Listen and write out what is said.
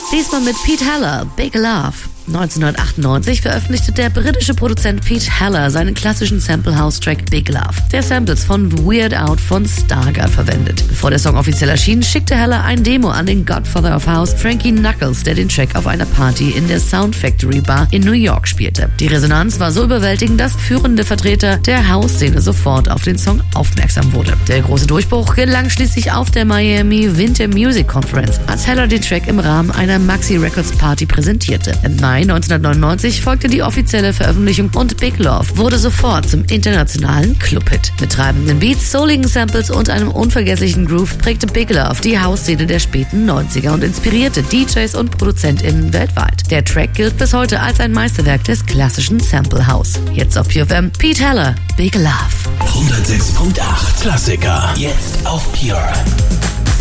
Diesmal mit Pete Heller, Big Love. 1998 veröffentlichte der britische Produzent Pete Heller seinen klassischen Sample-House-Track Big Love, der Samples von Weird Out von Stargard verwendet. Bevor der Song offiziell erschien, schickte Heller ein Demo an den Godfather of House, Frankie Knuckles, der den Track auf einer Party in der Sound Factory Bar in New York spielte. Die Resonanz war so überwältigend, dass führende Vertreter der House-Szene sofort auf den Song aufmerksam wurde. Der große Durchbruch gelang schließlich auf der Miami Winter Music Conference, als Heller den Track im Rahmen einer Maxi Records Party präsentierte. Im Mai 1999 folgte die offizielle Veröffentlichung und Big Love wurde sofort zum internationalen Clubhit. Mit treibenden Beats, souligen Samples und einem unvergesslichen Groove prägte Big Love die House-Szene der späten 90er und inspirierte DJs und ProduzentInnen weltweit. Der Track gilt bis heute als ein Meisterwerk des klassischen Sample House. Jetzt auf Pure FM, Pete Heller, Big Love. 106.8 Klassiker, jetzt auf Pure.